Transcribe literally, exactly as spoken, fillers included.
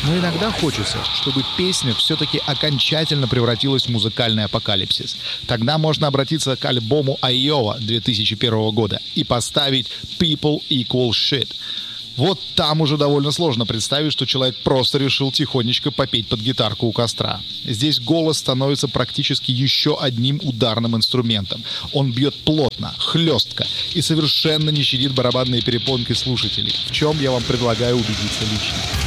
Но иногда хочется, чтобы песня все-таки окончательно превратилась в музыкальный апокалипсис. Тогда можно обратиться к альбому Айова две тысячи первого года и поставить «People Equal Shit». Вот там уже довольно сложно представить, что человек просто решил тихонечко попеть под гитарку у костра. Здесь голос становится практически еще одним ударным инструментом. Он бьет плотно, хлестко и совершенно не щадит барабанные перепонки слушателей, в чем я вам предлагаю убедиться лично.